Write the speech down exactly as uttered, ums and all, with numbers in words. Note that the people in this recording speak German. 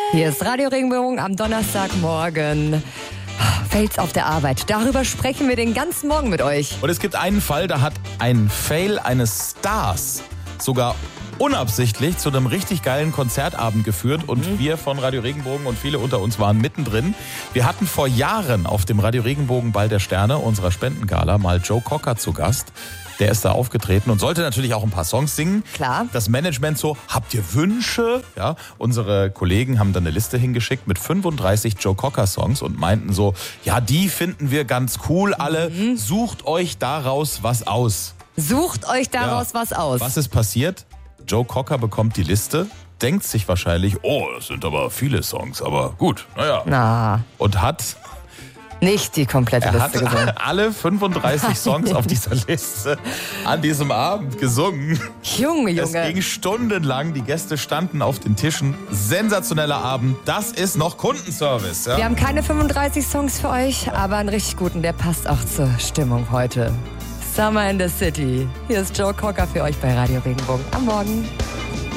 Hier ist Radio Regenbogen am Donnerstagmorgen. Fails auf der Arbeit. Darüber sprechen wir den ganzen Morgen mit euch. Und es gibt einen Fall, da hat ein Fail eines Stars sogar unabsichtlich zu einem richtig geilen Konzertabend geführt. Und mhm. wir von Radio Regenbogen und viele unter uns waren mittendrin. Wir hatten vor Jahren auf dem Radio Regenbogen Ball der Sterne, unserer Spendengala, mal Joe Cocker zu Gast. Der ist da aufgetreten und sollte natürlich auch ein paar Songs singen. Klar. Das Management so, habt ihr Wünsche? Ja, unsere Kollegen haben dann eine Liste hingeschickt mit fünfunddreißig Joe Cocker Songs und meinten so, ja, die finden wir ganz cool alle. Mhm. Sucht euch daraus was aus. Sucht euch daraus ja. was aus. Was ist passiert? Joe Cocker bekommt die Liste, denkt sich wahrscheinlich, oh, das sind aber viele Songs, aber gut, naja. Na. Und hat... Nicht die komplette er Liste hat gesungen. alle fünfunddreißig Songs auf dieser Liste an diesem Abend gesungen. Junge, Junge. Es ging stundenlang, die Gäste standen auf den Tischen. Sensationeller Abend, das ist noch Kundenservice. Ja? Wir haben keine fünfunddreißig Songs für euch, aber einen richtig guten, der passt auch zur Stimmung heute. Summer in the City. Hier ist Joe Cocker für euch bei Radio Regenbogen am Morgen.